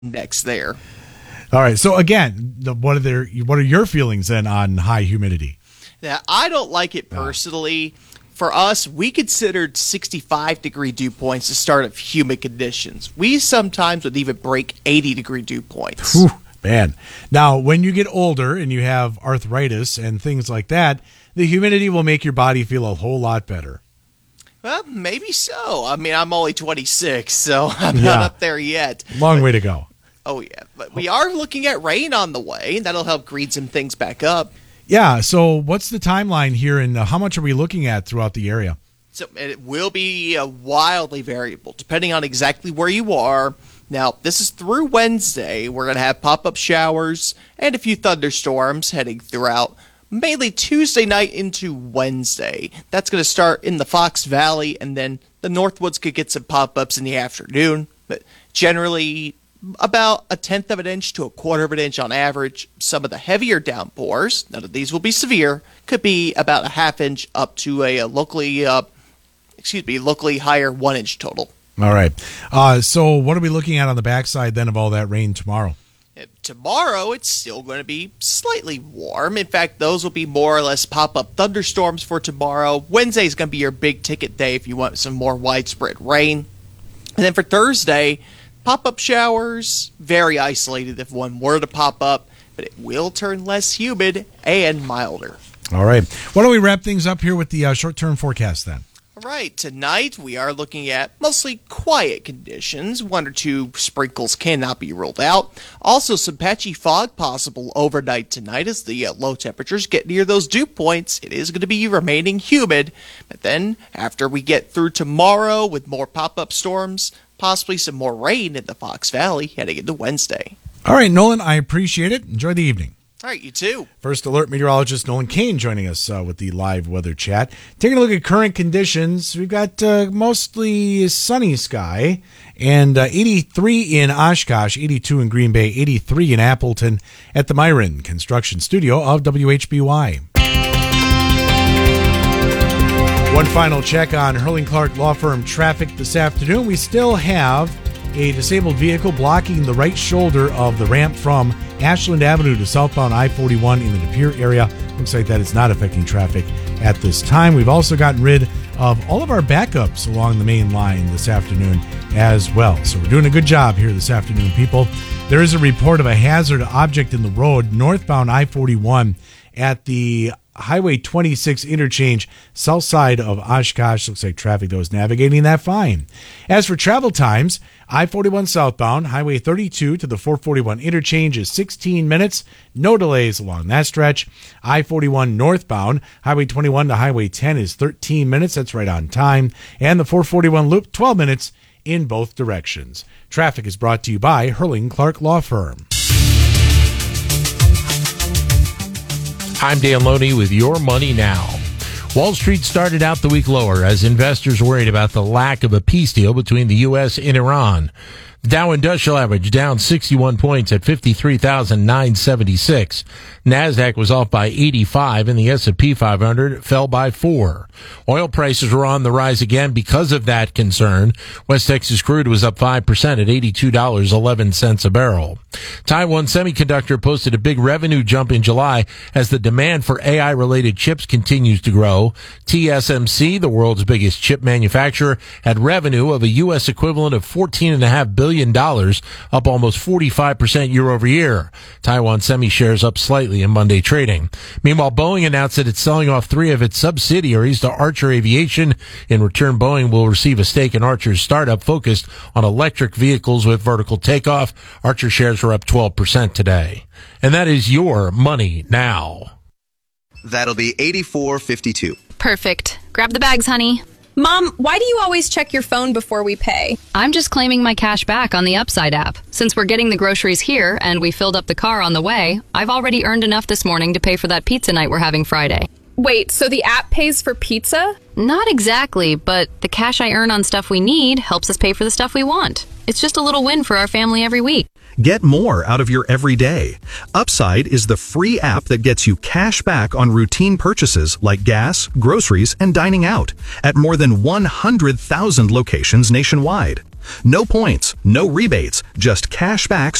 index there. All right. So again, what are your feelings then on high humidity? Now, I don't like it personally. For us, we considered 65-degree dew points the start of humid conditions. We sometimes would even break 80-degree dew points. Whew, man. Now, when you get older and you have arthritis and things like that, the humidity will make your body feel a whole lot better. Well, maybe so. I mean, I'm only 26, so I'm not up there yet. Long way to go. Oh, yeah. But we are looking at rain on the way, and that'll help green some things back up. Yeah, so what's the timeline here, and how much are we looking at throughout the area? So it will be wildly variable, depending on exactly where you are. Now, this is through Wednesday. We're going to have pop-up showers and a few thunderstorms heading throughout, mainly Tuesday night into Wednesday. That's going to start in the Fox Valley, and then the Northwoods could get some pop-ups in the afternoon. But generally, about 1/10 of an inch to 1/4 of an inch on average. Some of the heavier downpours, none of these will be severe, could be about 1/2 inch up to a locally higher 1 inch total. All right. So what are we looking at on the backside then of all that rain tomorrow? Tomorrow, it's still going to be slightly warm. In fact, those will be more or less pop-up thunderstorms for tomorrow. Wednesday is going to be your big ticket day if you want some more widespread rain. And then for Thursday, pop-up showers, very isolated if one were to pop up, but it will turn less humid and milder. All right. Why don't we wrap things up here with the short-term forecast then? All right. Tonight, we are looking at mostly quiet conditions. 1 or 2 sprinkles cannot be ruled out. Also, some patchy fog possible overnight tonight as the low temperatures get near those dew points. It is going to be remaining humid. But then, after we get through tomorrow with more pop-up storms, possibly some more rain in the Fox Valley heading into Wednesday. All right, Nolan, I appreciate it. Enjoy the evening. All right, you too. First Alert meteorologist Nolan Kane joining us with the live weather chat. Taking a look at current conditions, we've got mostly sunny sky and 83 in Oshkosh, 82 in Green Bay, 83 in Appleton at the Myron Construction Studio of WHBY. One final check on Hurling Clark Law Firm traffic this afternoon. We still have a disabled vehicle blocking the right shoulder of the ramp from Ashland Avenue to southbound I-41 in the De Pere area. Looks like that is not affecting traffic at this time. We've also gotten rid of all of our backups along the main line this afternoon as well. So we're doing a good job here this afternoon, people. There is a report of a hazard object in the road northbound I-41 at the Highway 26 interchange, south side of Oshkosh. Looks like traffic, though, is navigating that fine. As for travel times, I-41 southbound, Highway 32 to the 441 interchange is 16 minutes. No delays along that stretch. I-41 northbound, Highway 21 to Highway 10 is 13 minutes. That's right on time. And the 441 loop, 12 minutes in both directions. Traffic is brought to you by Hurling Clark Law Firm. I'm Dan Loney with Your Money Now. Wall Street started out the week lower as investors worried about the lack of a peace deal between the U.S. and Iran. The Dow Industrial Average down 61 points at 53,976. NASDAQ was off by 85 and the S&P 500 fell by 4. Oil prices were on the rise again because of that concern. West Texas crude was up 5% at $82.11 a barrel. Taiwan Semiconductor posted a big revenue jump in July as the demand for AI-related chips continues to grow. TSMC, the world's biggest chip manufacturer, had revenue of a U.S. equivalent of $14.5 billion, up almost 45% year over year. Taiwan Semi shares up slightly in Monday trading. Meanwhile, Boeing announced that it's selling off 3 of its subsidiaries to Archer Aviation. In return, Boeing will receive a stake in Archer's startup focused on electric vehicles with vertical takeoff. Archer shares are up 12% today. And that is Your Money Now. That'll be $84.52. Perfect. Grab the bags, honey. Mom, why do you always check your phone before we pay? I'm just claiming my cash back on the Upside app. Since we're getting the groceries here and we filled up the car on the way, I've already earned enough this morning to pay for that pizza night we're having Friday. Wait, so the app pays for pizza? Not exactly, but the cash I earn on stuff we need helps us pay for the stuff we want. It's just a little win for our family every week. Get more out of your everyday. Upside is the free app that gets you cash back on routine purchases like gas, groceries, and dining out at more than 100,000 locations nationwide. No points, no rebates, just cash back